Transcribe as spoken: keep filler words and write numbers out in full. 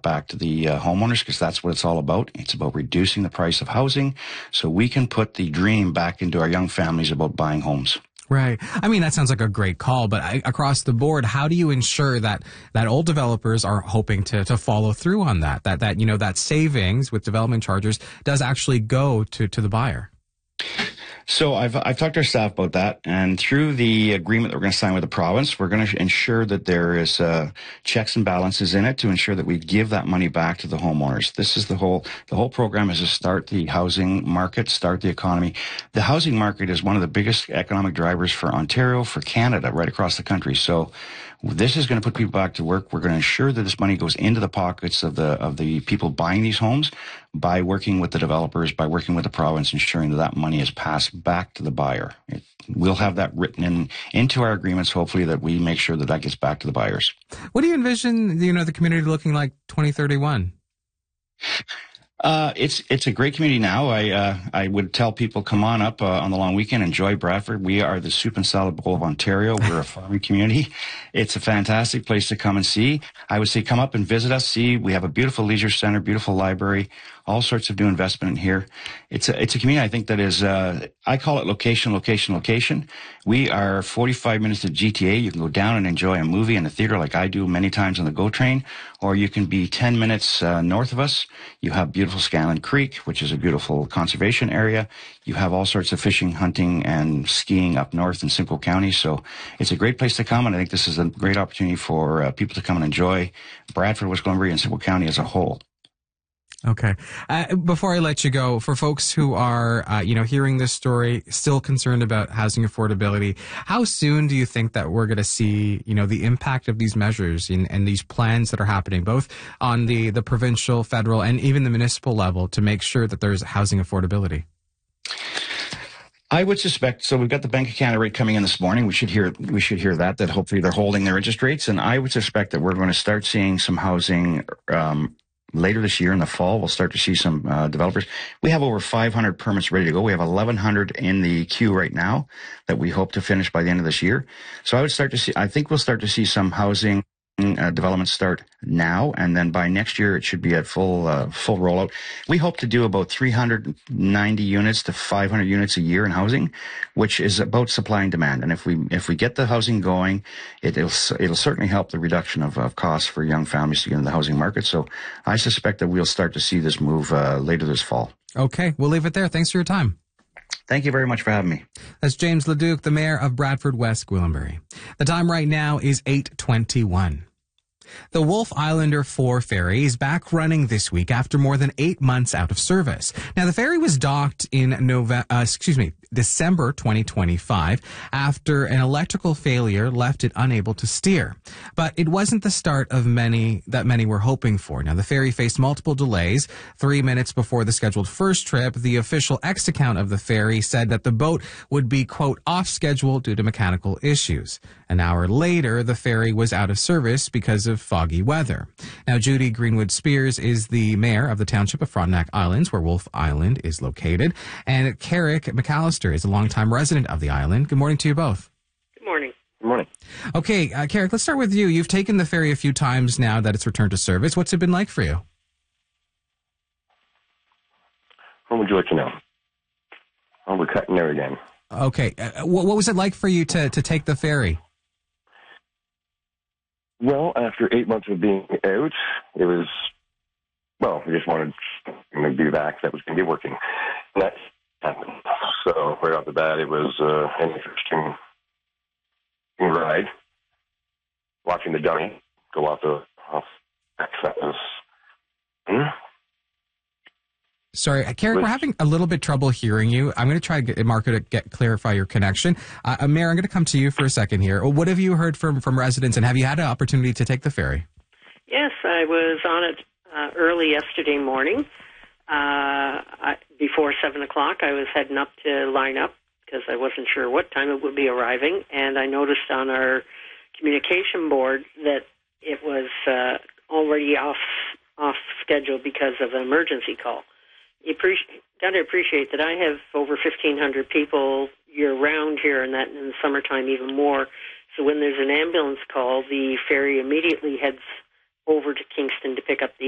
that back to the uh, homeowners, because that's what it's all about. It's about reducing the price of housing so we can put the dream back into our young families about buying homes. Right. I mean, that sounds like a great call, but I, across the board, how do you ensure that, that old developers are hoping to, to follow through on that, that, that, you know, that savings with development charges does actually go to, to the buyer? So I've I've talked to our staff about that, and through the agreement that we're going to sign with the province, we're going to ensure that there is uh, checks and balances in it to ensure that we give that money back to the homeowners. This is the whole the whole program is to start the housing market, start the economy. The housing market is one of the biggest economic drivers for Ontario, for Canada, right across the country. So this is going to put people back to work. We're going to ensure that this money goes into the pockets of the of the people buying these homes by working with the developers, by working with the province, ensuring that that money is passed back to the buyer. It, we'll have that written in into our agreements, hopefully, that we make sure that that gets back to the buyers. What do you envision, you know, the community looking like twenty thirty-one? Uh, it's it's a great community now. I uh, I would tell people, come on up uh, on the long weekend, enjoy Bradford. We are the soup and salad bowl of Ontario. We're a farming community. It's a fantastic place to come and see. I would say come up and visit us. See, we have a beautiful leisure center, beautiful library, all sorts of new investment in here. It's a it's a community I think that is uh, I call it location, location, location. We are forty-five minutes to G T A. You can go down and enjoy a movie in the theater like I do many times on the GO train, or you can be ten minutes uh, north of us. You have beautiful Scanlon Creek, which is a beautiful conservation area. You have all sorts of fishing, hunting, and skiing up north in Simcoe County. So it's a great place to come, and I think this is a great opportunity for uh, people to come and enjoy Bradford, West Gwillimbury, and Simcoe County as a whole. Okay. Uh, before I let you go, for folks who are, uh, you know, hearing this story, still concerned about housing affordability, how soon do you think that we're going to see, you know, the impact of these measures and, and these plans that are happening, both on the, the provincial, federal, and even the municipal level, to make sure that there's housing affordability? I would suspect, so we've got the Bank of Canada rate coming in this morning. We should hear, we should hear that, that hopefully they're holding their interest rates. And I would suspect that we're going to start seeing some housing, um, later this year in the fall. We'll start to see some uh, developers. We have over five hundred permits ready to go. We have eleven hundred in the queue right now that we hope to finish by the end of this year. So I would start to see, I think we'll start to see some housing uh, development start now, and then by next year it should be at full uh, full rollout. We hope to do about three hundred ninety units to five hundred units a year in housing, which is about supply and demand. And if we if we get the housing going, it, it'll it'll certainly help the reduction of, of costs for young families to get into the housing market. So I suspect that we'll start to see this move uh, later this fall. Okay, we'll leave it there. Thanks for your time. Thank you very much for having me. That's James Leduc, the mayor of Bradford West Gwillimbury. The time right now is eight twenty-one. The Wolfe Islander four ferry is back running this week after more than eight months out of service. Now, the ferry was docked in November, uh, excuse me, December twenty twenty-five after an electrical failure left it unable to steer. But it wasn't the start of many that many were hoping for. Now, the ferry faced multiple delays. Three minutes before the scheduled first trip, the official X account of the ferry said that the boat would be, quote, off schedule due to mechanical issues. An hour later, the ferry was out of service because of foggy weather. Now, Judy Greenwood Spears is the mayor of the township of Frontenac Islands, where Wolfe Island is located. And Carrick McAllister is a longtime resident of the island. Good morning to you both. Good morning. Good morning. Okay, uh, Carrick, let's start with you. You've taken the ferry a few times now that it's returned to service. What's it been like for you? What would you like to know? Oh, we're cutting there again. Okay. Uh, what, what was it like for you to, to take the ferry? Well, after eight months of being out, it was, well, we just wanted to be back. That was going to be working. And that happened. So right off the bat, it was uh, an interesting ride. Watching the dummy go off the off. That was, hmm? Sorry, Carrick, we're having a little bit trouble hearing you. I'm going to try to get Marco to get clarify your connection. Uh, Mayor, I'm going to come to you for a second here. What have you heard from, from residents, and have you had an opportunity to take the ferry? Yes, I was on it uh, early yesterday morning. Uh, I, before seven o'clock, I was heading up to line up because I wasn't sure what time it would be arriving, and I noticed on our communication board that it was uh, already off off schedule because of an emergency call. You appreciate, got to appreciate that I have over fifteen hundred people year-round here, and that in the summertime even more. So when there's an ambulance call, the ferry immediately heads over to Kingston to pick up the